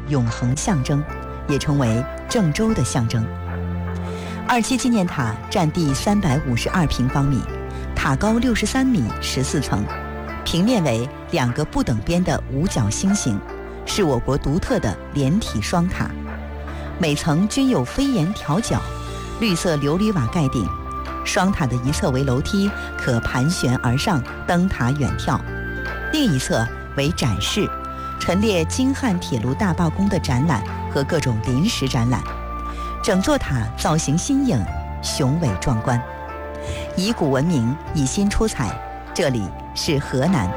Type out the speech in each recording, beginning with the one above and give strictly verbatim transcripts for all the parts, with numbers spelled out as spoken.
永恒象征，也成为郑州的象征。二七纪念塔占地三百五十二平方米，塔高六十三米，十四层，平面为两个不等边的五角星形，是我国独特的连体双塔。每层均有飞檐挑角，绿色琉璃瓦盖顶。双塔的一侧为楼梯，可盘旋而上，登塔远眺；另一侧为展示，陈列京汉铁路大罢工的展览和各种临时展览。整座塔造型新颖，雄伟壮观，以古闻名，以新出彩。这里是河南。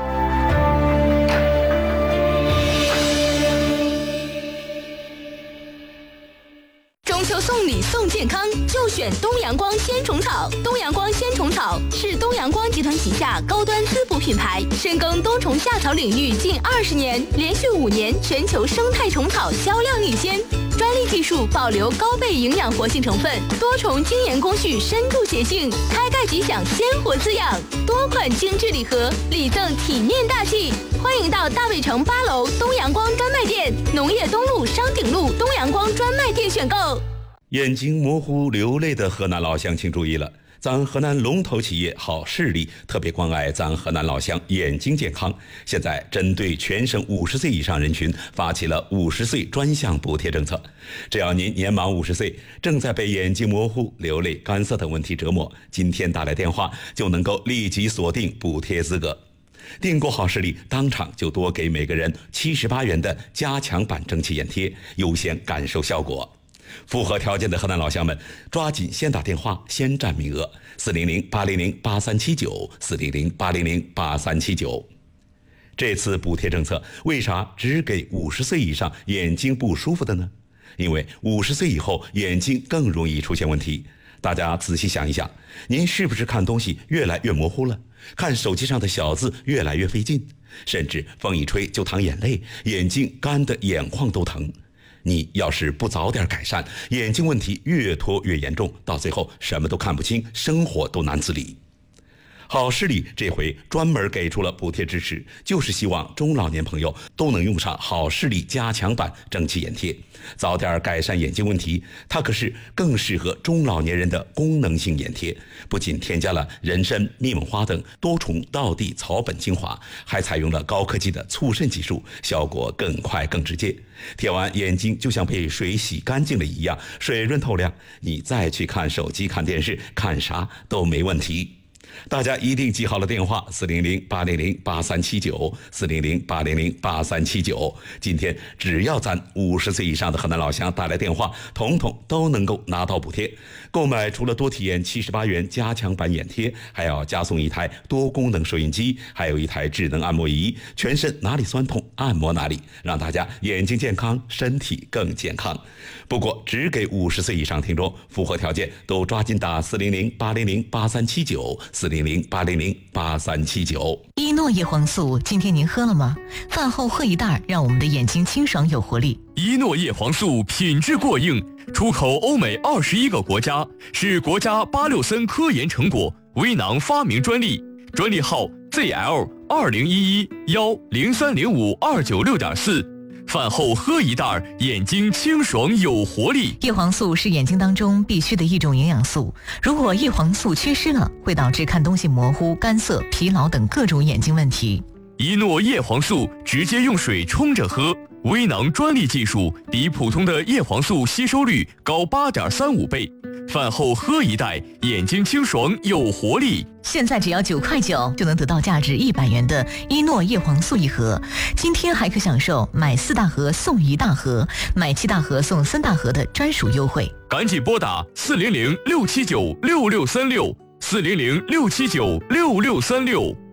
中秋送礼送健康，就选东阳光鲜虫草。东阳光鲜虫草是东阳光集团旗下高端滋补品牌，深耕冬虫夏草领域近二十年，连续五年全球生态虫草销量领先。专利技术保留高倍营养活性成分，多重精研工序深度协性，开盖即享鲜活滋养。多款精致礼盒，礼赠体面大气。欢迎到大卫城八楼东阳光专卖店、农业东路商鼎路东阳光专卖店选购。 眼睛模糊流泪的河南老乡请注意了，咱河南龙头企业好视力特别关爱咱河南老乡眼睛健康，现在针对全省五十岁以上人群发起了五十岁专项补贴政策。只要您年满五十岁，正在被眼睛模糊、流泪、干涩等问题折磨，今天打来电话就能够立即锁定补贴资格。订购好视力，当场就多给每个人七十八元的加强版蒸汽眼贴，优先感受效果。符合条件的河南老乡们，抓紧先打电话，先占名额。四零零八零零八三七九，四零零八零零八三七九。这次补贴政策为啥只给五十岁以上眼睛不舒服的呢？因为五十岁以后眼睛更容易出现问题。大家仔细想一想，您是不是看东西越来越模糊了？看手机上的小字越来越费劲，甚至风一吹就淌眼泪，眼睛干得眼眶都疼。你要是不早点改善，眼睛问题越拖越严重，到最后什么都看不清，生活都难自理。好视力这回专门给出了补贴支持，就是希望中老年朋友都能用上好视力加强版蒸汽眼贴，早点改善眼睛问题。它可是更适合中老年人的功能性眼贴，不仅添加了人参、蜜蒙花等多重道地草本精华，还采用了高科技的促渗技术，效果更快更直接。贴完眼睛就像被水洗干净了一样，水润透亮，你再去看手机、看电视、看啥都没问题。大家一定记好了电话：四零零八零零八三七九，四零零八零零八三七九。今天只要咱五十岁以上的河南老乡打来电话，统统都能够拿到补贴。购买除了多体验七十八元加强版眼贴，还要加送一台多功能收音机，还有一台智能按摩仪，全身哪里酸痛按摩哪里，让大家眼睛健康，身体更健康。不过只给五十岁以上听众，符合条件都抓紧打四零零八零零八三七九，四零零八零零八三七九。 伊诺叶黄素，今天您喝了吗？饭后喝一袋，让我们的眼睛清爽有活力。 伊诺叶黄素品质过硬，出口欧美二十一个国家，是国家巴六森科研成果，微囊发明专利，专利号 Z L 二零一一幺零三零五二九六点四。饭后喝一袋，眼睛清爽有活力。 叶黄素是眼睛当中必需的一种营养素，如果叶黄素缺失了，会导致看东西模糊、干涩、疲劳等各种眼睛问题。 一诺叶黄素直接用水冲着喝，微囊专利技术，比普通的叶黄素吸收率高 八点三五 倍。饭后喝一袋，眼睛清爽有活力。 现在只要九块九就能得到价值一百元的伊诺叶黄素一盒，今天还可享受买四大盒送一大盒，买七大盒送三大盒的专属优惠。 赶紧拨打四零零六七九六六三六，四零零六七九六六三六。